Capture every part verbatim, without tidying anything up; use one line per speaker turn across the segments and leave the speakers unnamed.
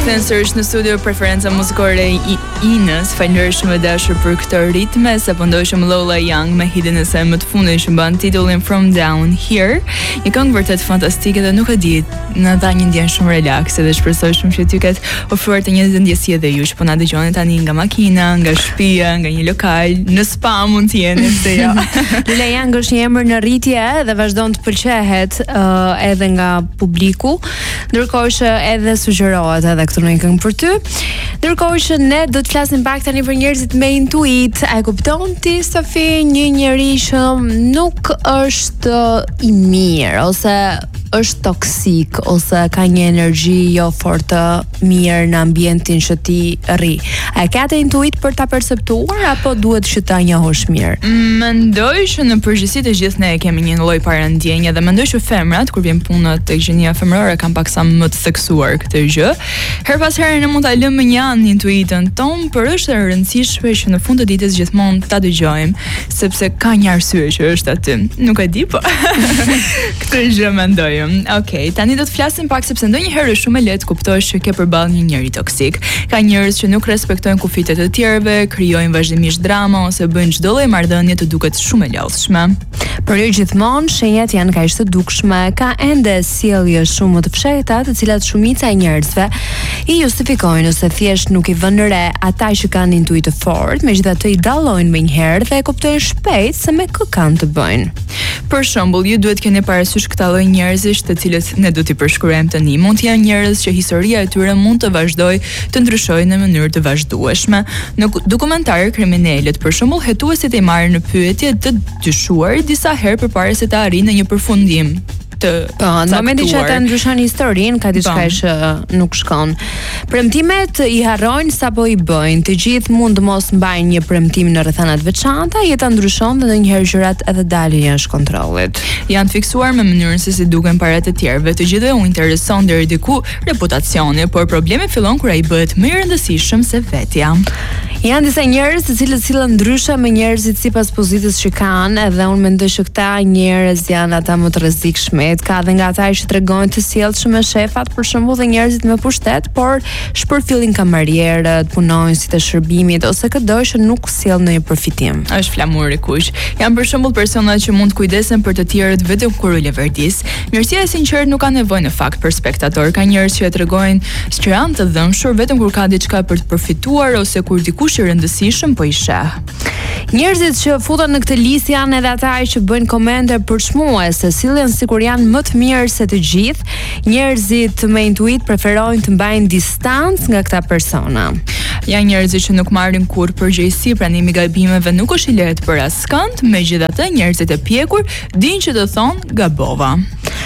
Kthen sërish në studio preferenca muzikore i Inës. Falenderoj shumë e dashur për këtë ritme, sapo ndoshëm Lola Young me hitin e saj më të fundit që mban titullin From Down Here. Një këngë vërtet fantastike dhe nuk e di, na dha një ndjenjë shumë relaks dhe shpresoj shumë që ty ketë ofruar të njëjtën ndjesi edhe ju që po na dëgjoni tani nga makina, nga shtëpia, nga një lokal, në spa mund të jeni se jo.
Lola Young është një emër në rritje dhe vazhdon të pëlqehet uh, edhe nga publiku, ndërkohë që edhe sugjerohet edhe këtu në një këngë për ty. Ndërkohë që ne do të flasim pak tani për njerëzit me intuit. A e kupton ti, Sofi, një njeri që nuk është i mirë ose është toksik ose ka një energji jo fort të mirë në ambientin që ti rri. A e ka të intuit për ta perceptuar apo duhet që ta njohësh mirë?
Mendoj që në përgjithësi të gjithë ne kemi një lloj parandjenje dhe mendoj që femrat kur vjen puna tek gjenia femërore kanë paksa më të theksuar këtë gjë. Her pas here ne mund ta lëmë më njan intuitën ton, por është e rëndësishme që në fund të ditës gjithmonë ta dëgjojmë, sepse ka një arsye që është aty. Nuk e di po. Këtë gjë mendoj. Okej, okay, tani do të flasim pak sepse ndonjëherë është shumë e lehtë kuptosh që ke përballë një njeri toksik. Ka njerëz që nuk respektojnë kufitet e të tjerëve, krijojnë vazhdimisht drama ose bëjnë çdo lloj marrëdhënie të duket shumë e lodhshme.
Por jo gjithmonë shenjat janë kaq të dukshme, ka ende sjellje shumë të fshehta, të cilat shumica e njerëzve i justifikojnë ose thjesht nuk i vënë re ata që kanë intuit të fortë, megjithatë i dallojnë më njëherë dhe e kuptojnë shpejt se me kë kanë të bëjnë.
Për shembull, ju duhet keni parasysh këta lloj njerëzish të cilët ne do t'i përshkruajmë tani. Mund të janë njerëz që historia e tyre mund të vazhdojë të ndryshojë në mënyrë të vazhdueshme. Në dokumentare kriminale, për shembull, hetuesit e marrin në pyetje të dyshuar disa herë përpara se të arrijnë në një përfundim.
Po, në momentin që ata ndryshon historinë, ka diçka që nuk shkon. Premtimet i harrojnë sapo i bëjnë. Të gjithë mund të mos mbajnë një premtim në rrethana të veçanta, jeta ndryshon dhe ndonjëherë gjërat edhe dalin jashtë kontrollit.
Janë të fiksuar me mënyrën se si duken para të tjerëve. Të gjithë u intereson deri diku reputacioni, por problemi fillon kur ai bëhet më i rëndësishëm se vetja.
Janë disa njerëz të cilët sillen ndryshe me njerëzit sipas pozitës që kanë, edhe unë mendoj që këta njerëz janë ata më të rrezikshëm. Ka dhe nga ata që tregojnë të sjellshëm me shefat, për shembull, dhe njerëzit me pushtet, por shpërfillin kamarierët, punojnë si të shërbimit ose këdo që nuk sjell ndonjë përfitim.
Është flamur i kuq. Janë për shembull persona që mund të kujdesen për të tjerët vetëm kur u leverdis. Mirësia e sinqertë nuk ka nevojë në fakt për spektator. Ka njerëz që e tregojnë që janë të dhëmshur vetëm kur ka diçka për të përfituar ose kur dikush i rëndësishëm po i sheh.
Njerëzit që futen në këtë listë janë edhe ata që bëjnë komente përçmuese, sillen sikur janë më të mirë se të gjithë. Njerëzit me intuit preferojnë të mbajnë distancë nga këta persona.
Janë njerëz që nuk marrin kurrë përgjegjësi, pranimi i gabimeve nuk është i lehtë për askënd, megjithatë njerëzit e pjekur dinë që të thonë gabova.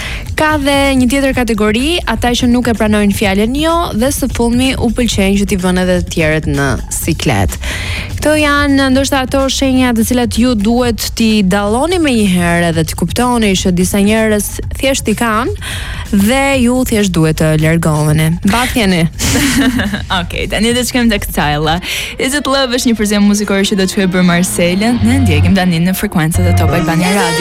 Ka dhe një tjetër kategori, ata që nuk e pranojnë fjalën jo dhe së fundmi u pëlqejnë që t'i vënë edhe të tjerët në siklet. Këto janë ndoshta ato shenja të cilat ju duhet t'i dalloni më një herë dhe t'i kuptoni që disa njerëz thjesht i kanë dhe ju thjesht duhet të largoheni. Mbathjeni.
Okej, okay, tani do të shkojmë tek Tyla. Is It Love është një përzim muzikor që do të shkojë për Marselën. Ne ndjekim tani në frekuencat e Top Albania Radio.